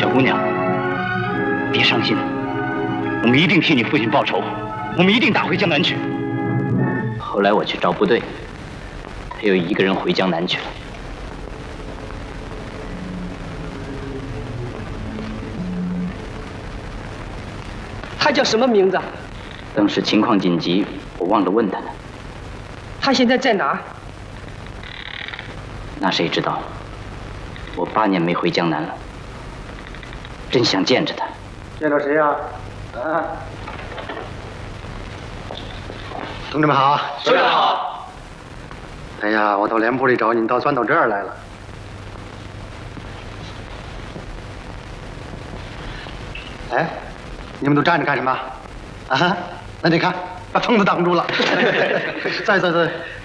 小姑娘，别伤心，我们一定替你父亲报仇，我们一定打回江南去。后来我去找部队，他又一个人回江南去了。 他叫什么名字？ 当时情况紧急，我忘了问他了。 他现在在哪儿？ 那谁知道？我8年没回江南了，真想见着他。 见到谁呀？啊！同志们好。 首长好。 哎呀，我到连部里找你，倒钻到这儿来了。哎，你们都站着干什么？啊？那你看，把风都挡住了。再